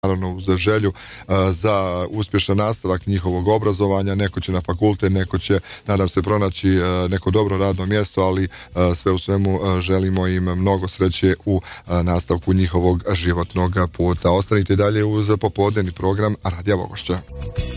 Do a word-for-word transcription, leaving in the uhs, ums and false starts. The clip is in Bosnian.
naravno uz želju za uspješan nastavak njihovog obrazovanja. Neko će na fakultet, neko će, nadam se, pronaći neko dobro radno mjesto, ali sve u svemu želimo im mnogo sreće u nastavku njihovog životnog puta. Ostanite dalje uz popodnevni program Radija Vogošća.